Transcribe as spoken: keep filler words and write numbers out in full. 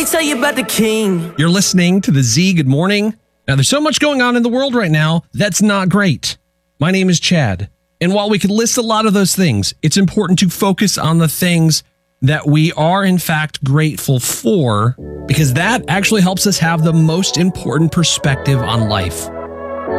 Tell you about the king. You're listening to the Z. Good morning. Now, there's so much going on in the world right now that's not great. My name is Chad. And while we could list a lot of those things, it's important to focus on the things that we are, in fact, grateful for, because that actually helps us have the most important perspective on life.